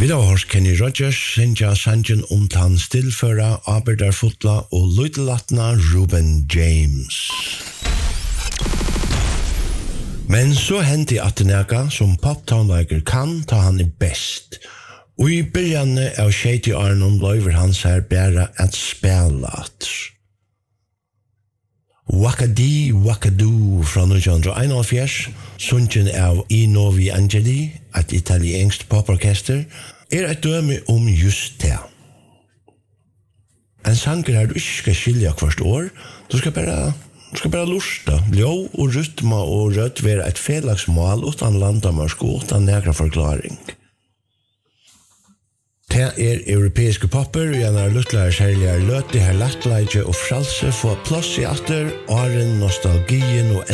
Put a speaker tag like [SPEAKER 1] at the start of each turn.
[SPEAKER 1] Vi har hørt Kenny Rogers synja sangen tan stillføra, arbeidarfotla og løydelatna Ruben James. Men så hendte at nega som poptownliker kan ta han best. Og i byrjane av 60-årene løyver hans her bæra at spælat. Wakadi Wakadu fra 1971, sungen av Novi Angeli, et italiensk poporkester, et døme just det. En sanger her du ikke skal skilja hvert år, du skal bare lusta, ljå og rytma og rødt være et felagsmål utan landamørsk og utan negra forklaring. Det europeiske popper, gjerne luttlærer særlig løt, det her lattleidje og fralse få plass i atter, åren, nostalgien og